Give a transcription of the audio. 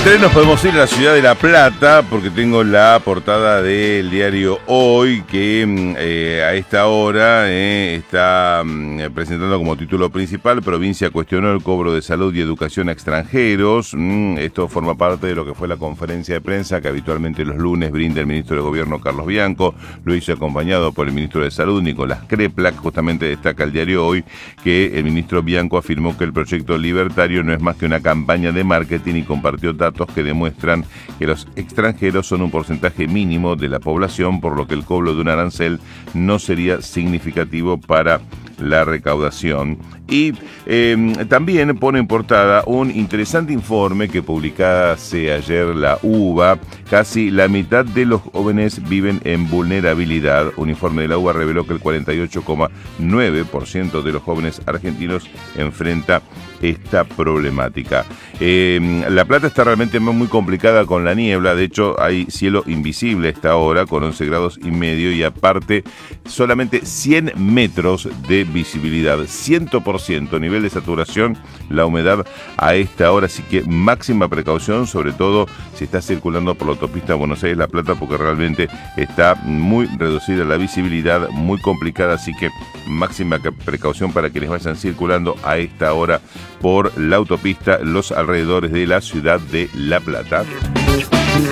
tren nos podemos ir a la ciudad de La Plata porque tengo la portada del diario Hoy que a esta hora está presentando como título principal: Provincia cuestionó el cobro de salud y educación a extranjeros. Esto forma parte de lo que fue la conferencia de prensa que habitualmente los lunes brinda el ministro de Gobierno Carlos Bianco. Lo hizo acompañado por el ministro de Salud Nicolás Kreplak. Justamente destaca el diario Hoy que el ministro Bianco afirmó que el proyecto libertario no es más que una campaña de marketing y compartió datos que demuestran que los extranjeros son un porcentaje mínimo de la población, por lo que el cobro de un arancel no sería significativo para la recaudación. Y también pone en portada un interesante informe que publicase ayer la UBA. Casi la mitad de los jóvenes viven en vulnerabilidad. Un informe de la UBA reveló que el 48,9% de los jóvenes argentinos enfrenta esta problemática. La Plata está realmente muy complicada con la niebla. De hecho, hay cielo invisible a esta hora con 11 grados y medio y aparte solamente 100 metros de visibilidad, 100% nivel de saturación, la humedad a esta hora, así que máxima precaución, sobre todo si está circulando por la autopista Buenos Aires-La Plata, porque realmente está muy reducida la visibilidad, muy complicada, así que máxima precaución para quienes vayan circulando a esta hora por la autopista, los alrededores de la ciudad de La Plata.